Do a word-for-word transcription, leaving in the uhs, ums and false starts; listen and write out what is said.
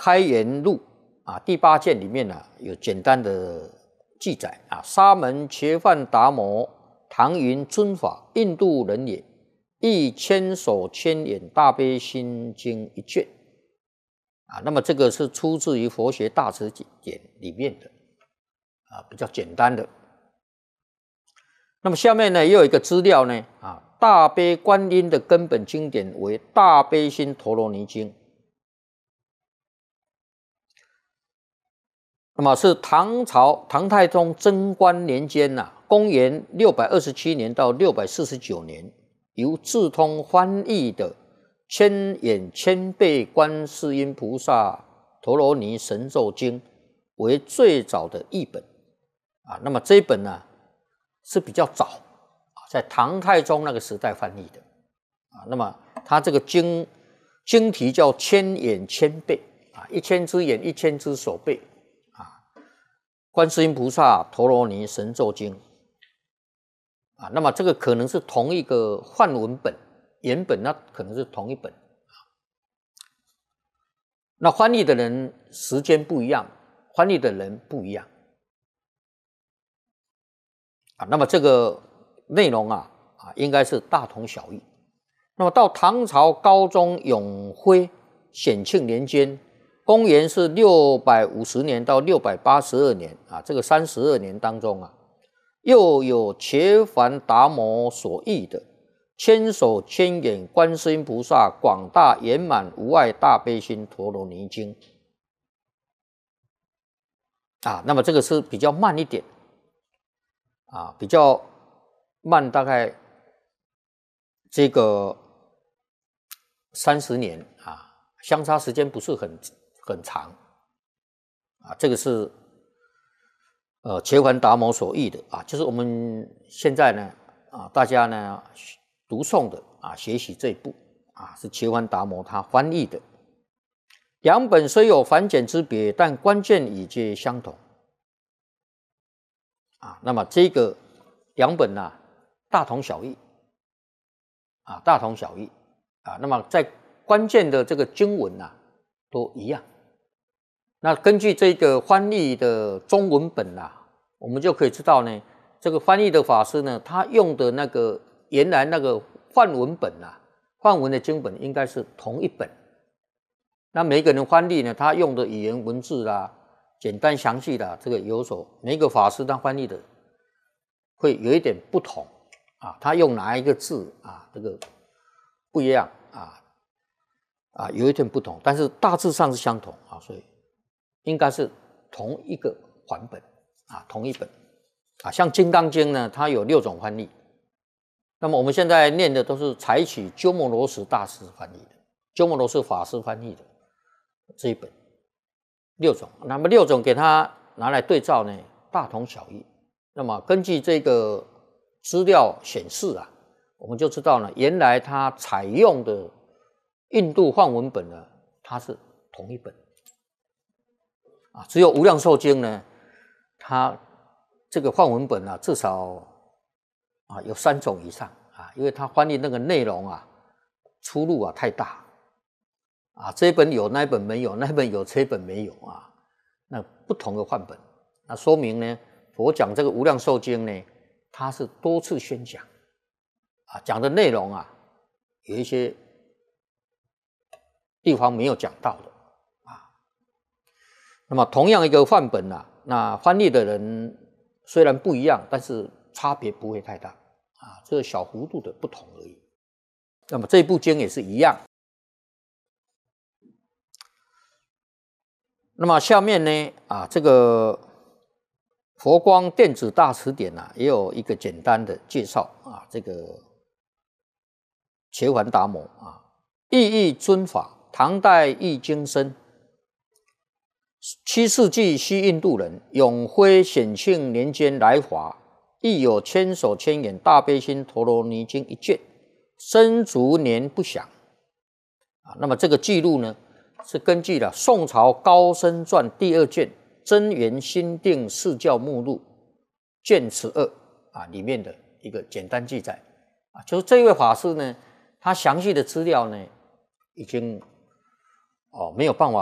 开元录啊第八卷里面啊有简单的记载啊，沙门伽梵达摩，唐云尊法，印度人也，亦千手千眼大悲心经一卷啊。那么这个是出自于佛学大辞典里面的啊，比较简单的。那么下面呢也有一个资料呢啊，大悲观音的根本经典为《大悲心陀罗尼经》。那么是唐朝唐太宗贞观年间呐、啊，公元六百二十七年到六百四十九年，由智通翻译的《千眼千倍观世音菩萨陀罗尼神咒经》为最早的译本啊。那么这一本呢是比较早啊，在唐太宗那个时代翻译的啊。那么它这个经经题叫“千眼千倍”啊，一千只眼，一千只手背。观世音菩萨陀罗尼神咒经啊，那么这个可能是同一个梵文本，原本那可能是同一本，那翻译的人时间不一样，翻译的人不一样啊，那么这个内容啊啊应该是大同小异。那么到唐朝高宗永徽显庆年间。公元是六百五十年到六百八十二年啊，这个三十二年当中啊，又有伽梵达摩所译的《千手千眼观世音菩萨广大圆满无碍大悲心陀罗尼经》啊，那么这个是比较慢一点啊，比较慢，大概这个三十年啊，相差时间不是很。很长啊，这个是呃伽梵达摩所译的啊，就是我们现在呢啊，大家呢读诵的啊，学习这一部啊，是伽梵达摩他翻译的。两本虽有繁简之别，但关键已皆相同啊。那么这个两本呢、啊，大同小异啊，大同小异啊。那么在关键的这个经文啊，都一样。那根据这个翻译的中文本啊，我们就可以知道呢，这个翻译的法师呢，他用的那个原来那个梵文本啊，梵文的经本应该是同一本。那每一个人翻译呢，他用的语言文字啦、啊，简单详细的这个有所，每一个法师他翻译的会有一点不同啊，他用哪一个字啊，这个不一样啊啊，有一点不同，但是大致上是相同啊，所以。应该是同一个版本啊，同一本啊。像《金刚经》呢，它有六种翻译。那么我们现在念的都是采取鸠摩罗什大师翻译的，鸠摩罗什法师翻译的这一本六种。那么六种给它拿来对照呢，大同小异。那么根据这个资料显示啊，我们就知道呢，原来它采用的印度梵文本呢，它是同一本。啊，只有无量寿经呢，它这个梵文本啊，至少啊有三种以上啊，因为它翻译那个内容啊，出入啊太大啊，这一本有，那一本没有，那一本有，这一本没有啊，那不同的梵本，那说明呢，佛讲这个无量寿经呢，它是多次宣讲啊，讲的内容啊，有一些地方没有讲到的。那么同样一个范本啊，那翻译的人虽然不一样，但是差别不会太大啊，这个小幅度的不同而已。那么这部经也是一样。那么下面呢啊，这个佛光电子大辞典啊，也有一个简单的介绍啊，这个伽梵达摩啊，意义尊法，唐代译经生。七世纪西印度人，永徽显庆年间来华，亦有千手千眼大悲心陀罗尼经一卷，生卒年不详啊。那么这个记录呢，是根据了宋朝高僧传第二卷《真言心定释教目录》卷十二啊里面的一个简单记载啊，就是这位法师呢，他详细的资料呢，已经哦没有办法。